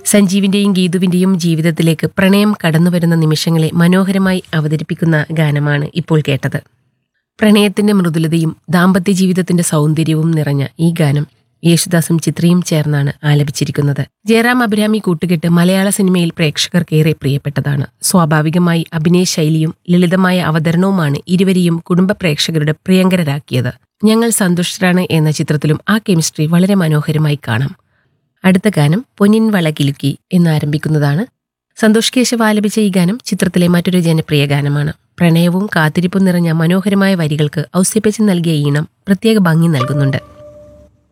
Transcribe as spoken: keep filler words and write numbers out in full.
സഞ്ജീവിന്റെയും ഗീതുവിന്റെയും ജീവിതത്തിലേക്ക് പ്രണയം കടന്നുവരുന്ന നിമിഷങ്ങളെ മനോഹരമായി അവതരിപ്പിക്കുന്ന ഗാനമാണ് ഇപ്പോൾ കേട്ടത്. പ്രണയത്തിന്റെ മൃദുലതയും ദാമ്പത്യ ജീവിതത്തിന്റെ സൗന്ദര്യവും നിറഞ്ഞ ഈ ഗാനം യേശുദാസും ചിത്രയും ചേർന്നാണ് ആലപിച്ചിരിക്കുന്നത്. ജയറാം അഭിരാമി കൂട്ടുകെട്ട് മലയാള സിനിമയിൽ പ്രേക്ഷകർക്കേറെ പ്രിയപ്പെട്ടതാണ്. സ്വാഭാവികമായി അഭിനയ ശൈലിയും ലളിതമായ അവതരണവുമാണ് ഇരുവരെയും കുടുംബ പ്രേക്ഷകരുടെ പ്രിയങ്കരരാക്കിയത്. ഞങ്ങൾ സന്തുഷ്ടരാണ് എന്ന ചിത്രത്തിലും ആ കെമിസ്ട്രി വളരെ മനോഹരമായി കാണാം. അടുത്ത ഗാനം പൊന്നിൻ വളകിലുക്കി എന്നാരംഭിക്കുന്നതാണ്. സന്തോഷ് കേശവ് ആലപിച്ച ഈ ഗാനം ചിത്രത്തിലെ മറ്റൊരു ജനപ്രിയ ഗാനമാണ്. പ്രണയവും കാത്തിരിപ്പും നിറഞ്ഞ മനോഹരമായ വരികൾക്ക് ഔസേപ്പച്ചൻ നൽകിയ ഈണം പ്രത്യേക ഭംഗി നൽകുന്നുണ്ട്.